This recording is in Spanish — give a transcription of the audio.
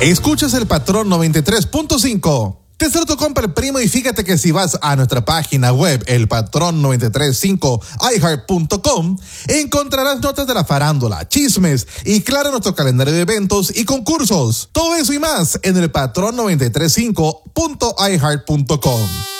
Escuchas el Patrón 93.5. Te hacer tu compra el primo y fíjate que si vas a nuestra página web, elpatrón935iheart.com, encontrarás notas de la farándula, chismes y claro nuestro calendario de eventos y concursos. Todo eso y más en elpatrón935.iheart.com.